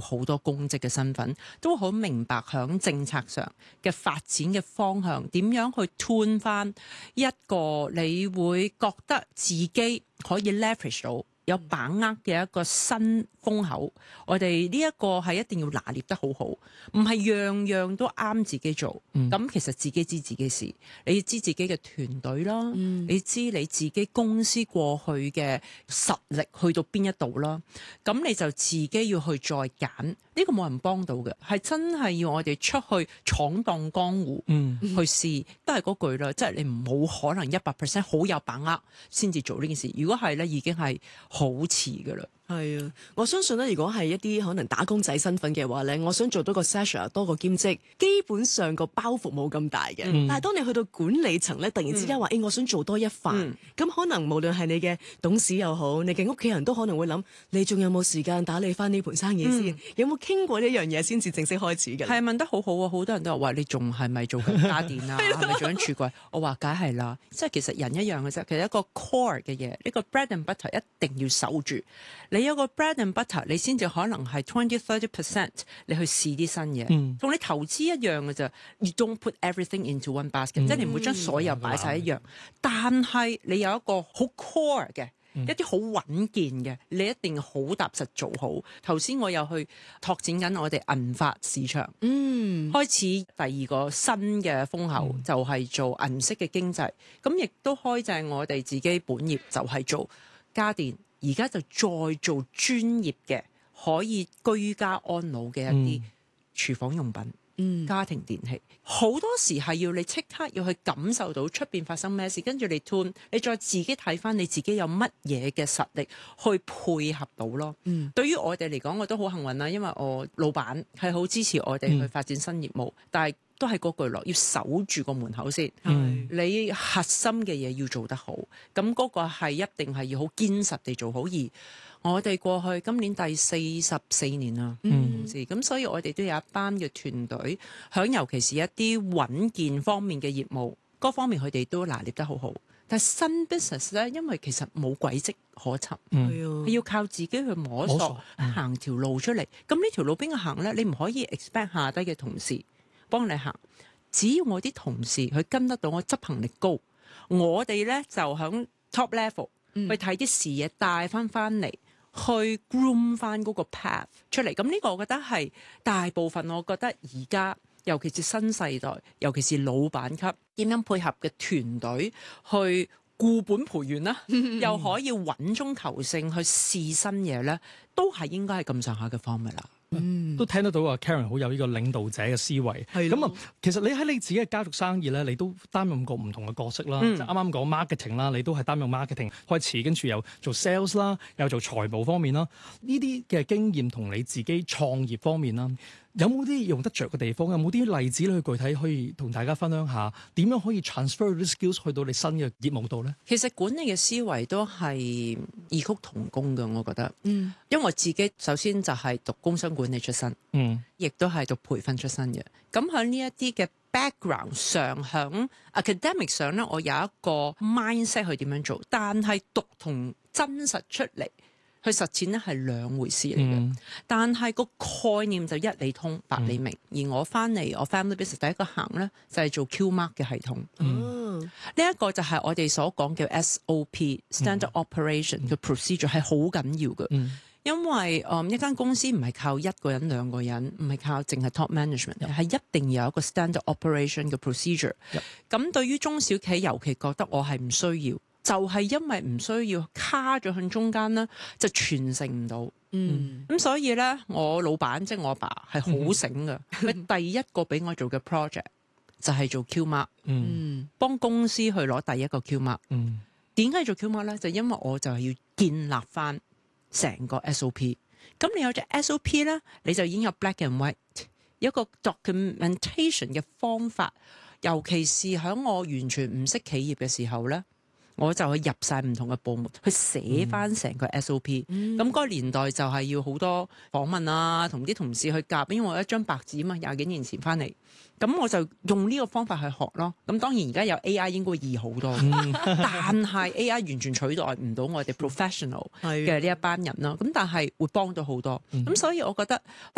好多公職嘅身份，都好明白響政策上嘅發展嘅方向，點樣去 tune 翻一個你會覺得自己可以 leverage 到有把握嘅一個新風口。我哋呢一個係一定要拿捏得好好，唔係樣樣都啱自己做。咁其實自己知自己事，你知自己嘅團隊啦，你知你自己公司過去嘅實力去到邊一度啦，咁你就自己要去再揀。呢個冇人幫到嘅，係真係要我哋出去闖蕩江湖，去試，都係嗰句啦，即係你冇可能100%好有把握先至做呢件事。如果係咧，已經係好遲噶啦。 係啊，我相信咧，如果係一啲可能打工仔身份嘅話咧，我想做多個 session 多個兼職，基本上個包袱冇咁大嘅。但係當你去到管理層咧，突然之間話，我想做多一範，咁可能無論係你嘅董事又好，你嘅屋企人都可能會諗，你仲有冇時間打理翻呢盤生意先？有冇傾過呢樣嘢先至正式開始嘅？ 係問得好好啊！好多人都話你仲係咪做緊家電啊？係咪做緊櫥櫃？我話梗係啦，即係其實人一樣嘅啫。其實一個 core 嘅嘢，呢個 bread and butter 一定要守住。你有個 bread and butter， 你先至可能係 20-30%， 你去試啲新嘢。同你投資一樣嘅啫。You don't put everything into one basket，即係你唔會將所有擺晒一樣。但係你有一個好 core 嘅。一啲好穩健嘅，你一定好踏實做好。頭先我又去拓展緊我哋銀髮市場，開始第二個新嘅風口就係做銀色嘅經濟，咁亦都開正我哋自己本業就係做家電，而家就再做專業嘅可以居家安老嘅一啲廚房用品。家庭電器好多時係要你即刻要去感受到出邊發生咩事，跟住你 tune， 你再自己睇翻你自己有乜嘢嘅實力去配合到咯。對於我哋嚟講，我都好幸運啦，因為我老闆係好支持我哋去發展新業務，但係都係嗰句咯，要守住個門口先。你核心嘅嘢要做得好，咁嗰個係一定係要好堅實地做好。而我哋過去今年第44年啦，咁所以我哋都有一班嘅團隊，響尤其是一啲穩健方面嘅業務，各方面佢哋都拿捏得好好。但係新 business 咧，因為其實冇軌跡可尋，係要靠自己去摸索，行條路出嚟。咁呢條路邊個行咧？你唔可以 expect 下低嘅同事幫你行，只要我啲同事佢跟得到，我執行力高，我哋咧就響 top level 去睇啲視野帶翻嚟。去 groom 翻嗰個 path 出嚟，咁呢個我覺得係大部分，我覺得而家尤其是新世代，尤其是老闆級點樣配合嘅團隊去固本培元啦，又可以穩中求勝去試新嘢咧，都係應該係咁上下嘅 formula。 都聽得到啊 Karen 好有呢個領導者嘅思維。咁啊，其實你喺你自己嘅家族生意咧，你都擔任過唔同嘅角色啦。即係啱啱講 marketing 啦，你都係擔任 marketing 開始，跟住又做 sales 啦，又做財務方面啦。呢啲嘅經驗同你自己創業方面啦，有冇啲用得着嘅地方？有冇啲例子去具體可以同大家分享下？點樣可以 transfer 啲 skills 去到你新嘅業務度咧？ 其實管理嘅思維都係異曲同工嘅，我覺得。因為我自己首先就係讀工商管理出身，亦都係讀培訓出身嘅。咁喺呢一啲嘅 background 上，喺 academic 上咧，我有一個 mindset 去點樣做，但係讀同真實出嚟去實踐咧係兩回事嚟嘅。但係個概念就一理通百理明。而我翻嚟我 family business 第一個行咧就係做 Q-Mark 嘅系統。呢一個就係我哋所講嘅 SOP standard operation 嘅 procedure 係好緊要嘅。因為一間公司唔係靠一個人兩個人，唔係靠淨係 top management，係一定要有一個 standard operation 嘅 procedure。咁對於中小企尤其覺得我係唔需要，就係因為唔需要卡咗喺中間咧，就傳承唔到。咁所以咧，我老闆即係我阿爸係好醒嘅，佢第一個俾我做嘅 project 就係做 Q-Mark，幫公司去攞第一個 Q-Mark。點解做 Q-Mark 咧？就因為我就係要建立翻成個 SOP， 咁你有隻 SOP 咧，你就已經有 black and white， 有一個 documentation 嘅方法。尤其是喺我完全唔識企業嘅時候咧，我就去入晒唔同嘅部門去寫翻成個 SOP。咁嗰個年代就係要好多訪問啊，同啲同事去夾，因為我有一張白紙嘛，20幾年前翻嚟。咁我就用呢個方法去學咯。咁當然而家有 AI 應該易好多，但係 AI 完全取代唔到我哋 professional 嘅呢一班人啦。咁但係會幫到好多。咁所以我覺得